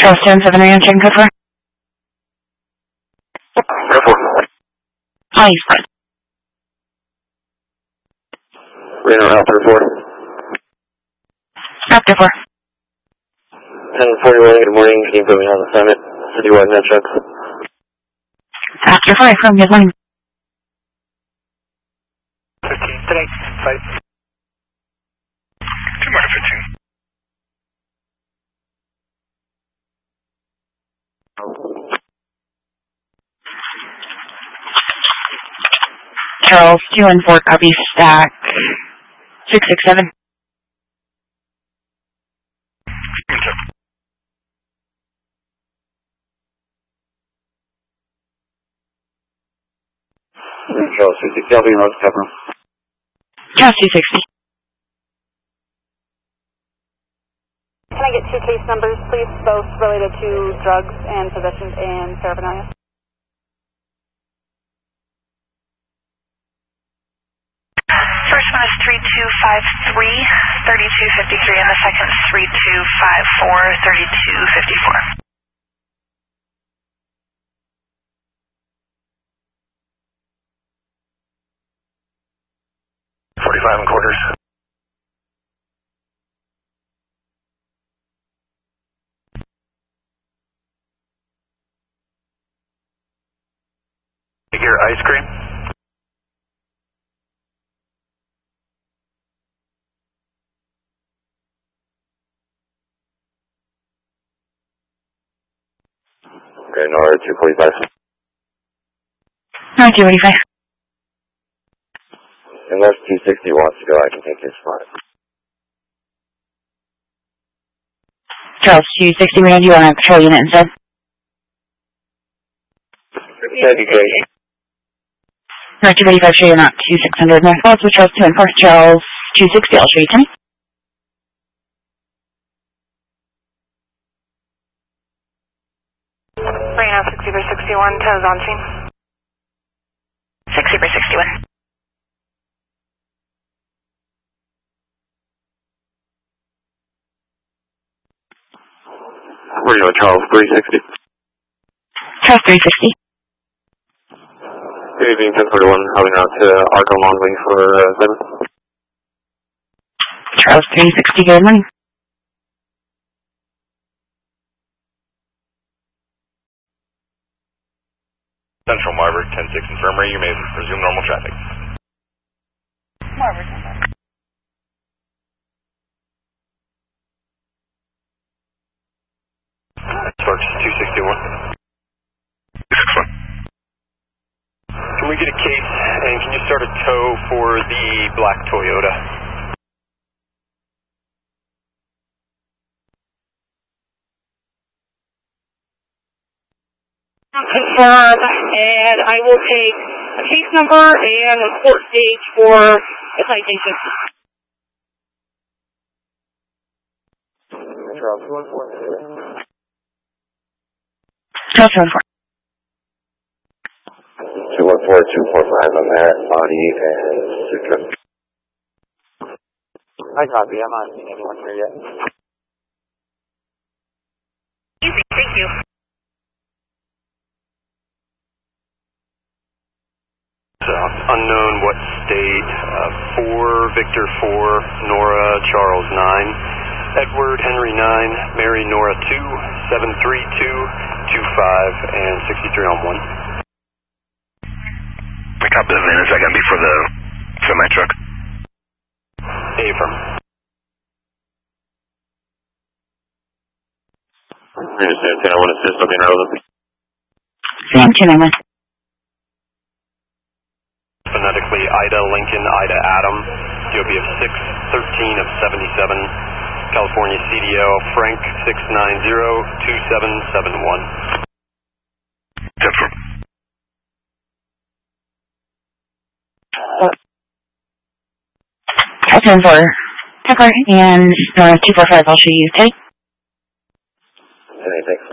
Charles 7 Ryan, checking code for. Hi, Fred. Reno Alpha 4. After 4. 1041, good morning. Can you put me on assignment? Citywide Metrics. After 5 from good morning. 15 today, 5. 2 minus 15. Charles 2 and 4 copy stack 667. Charles 260, I'll be in Rose Capital. Charles 260. Can I get 2 case numbers, please, both related to drugs and possession and paraphernalia? First one is 3253, 3253, and the second is 3254, 3254. 45 and quarters. Your ice cream. Okay, Nora 245. No, 285. Unless 260 wants to go, I can take his spot. Charles 260, we need you on a patrol unit instead. Thank you, Kate. No, 285, show you not 2600 northwest with Charles 2 and 4. Charles 260, I'll show you 10. Reno 60/61, tows on scene. 60/61. Reno Charles 360. Charles 360. Good evening, 1041, holding out to Arco Longley for 7. Charles 360, good morning. Central Marburg, 10-6 Infirmary, you may resume normal traffic. Marburg. Torch 261. 261. Can we get a case, and can you start a tow for the black Toyota? Confirm, and I will take a case number and a court stage for a citation. Charles 214. Charles 2 and 4. 214, 245 on that, Audi and Sutra. I copy, I'm not seeing anyone here yet. Easy, thank you. Unknown what state, 4, Victor 4, Nora, Charles 9, Edward, Henry 9, Mary, Nora 2, 732, 25, and 63 on 1. I copy the van. Is that going to be for the semi-truck? Affirm. I understand, I want to assist, okay, now. Sam 291. Phonetically, Ida, Lincoln, Ida, Adam, DOB of 613 of 77, California CDL, Frank 690-2771. Charles 2 and 4. Tucker and 245, I'll show you 10. Thanks.